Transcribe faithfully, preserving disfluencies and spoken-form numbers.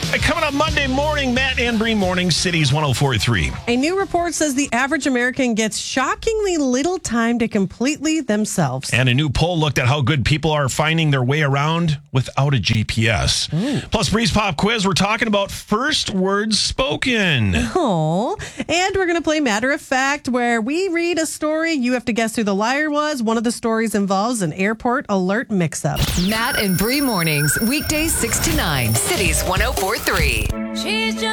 Hey, coming up Monday morning, Matt and Bree Morning, Cities one oh four point three. A new report says the average American gets shockingly little time to completely themselves. And a new poll looked at how good people are finding their way around without a G P S. Mm. Plus, Bree's Pop Quiz, we're talking about first words spoken. Oh, and we're going to play Matter of Fact, where we read a story. You have to guess who the liar was. One of the stories involves an airport alert mix-up. Matt and Bree Mornings, weekdays six to nine, Cities one oh four point three. She's just